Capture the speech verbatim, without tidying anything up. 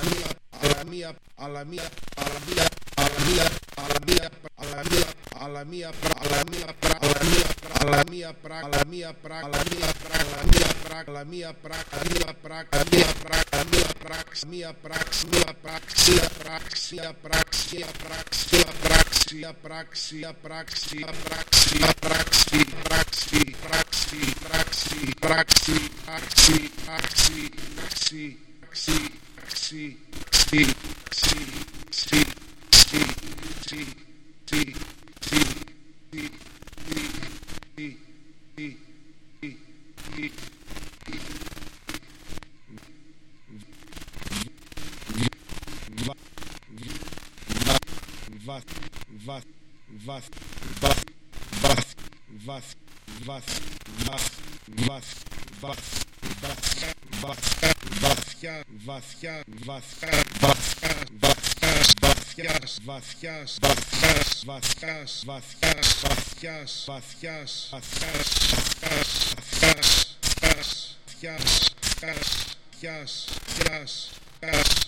αλαμία, αλαμία, αλαμία, αλαμία, αλαμία, αλαμία, αλαμία, αλαμία, αλαμία, αλαμία, αλαμία, αλαμία, αλαμία, αλαμία, αλαμία, αλαμία, πράξη, μία πράξη, μία πράξη, μία πράξη, μία πράξη, μία πράξη, μία πράξη, μία πράξη, μία πράξη, μία πράξη, μία πράξη, πράξη, πράξη, πράξη, πράξη, πράξη, πράξη, πράξη, πράξη, πράξη, πράξη, πράξη, πράξη, πράξη, πράξη, Vas, vas, vas, vas, vas, vas, vas, vas, vas, vas, vas, βασιά, βασιά, βασιά, βασιά, βασιάς, βασιάς, βασιάς, βασιάς, βασιάς, βασιάς, βασιάς, βασιάς, βασιάς, βασιάς, βασιάς, βασιάς, βασιάς, βασιάς, βασιάς, βασιάς,